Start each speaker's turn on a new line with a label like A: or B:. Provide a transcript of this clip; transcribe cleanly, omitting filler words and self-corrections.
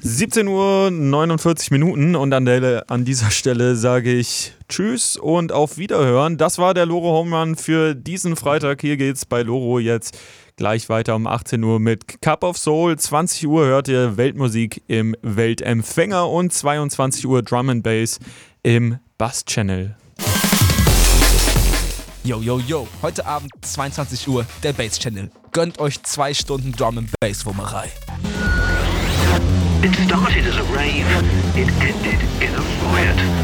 A: 17:49 Uhr und an dieser Stelle sage ich Tschüss und auf Wiederhören. Das war der Loro Home Run für diesen Freitag. Hier geht's bei Loro jetzt gleich weiter um 18 Uhr mit Cup of Soul. 20 Uhr hört ihr Weltmusik im Weltempfänger und 22 Uhr Drum and Bass im Bass Channel.
B: Yo, yo, yo, heute Abend 22 Uhr, der Bass Channel. Gönnt euch 2 Stunden Drum and Bass Wummerei.
C: It started as a rave, it ended in a riot.